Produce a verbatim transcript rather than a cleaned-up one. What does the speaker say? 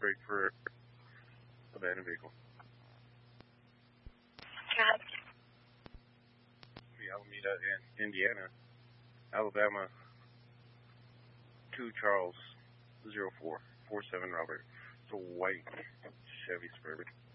break for abandoned vehicle. Cab. The Alameda in Indiana, Alabama, two Charles, zero four four seven Robert. It's a white Chevy Suburban.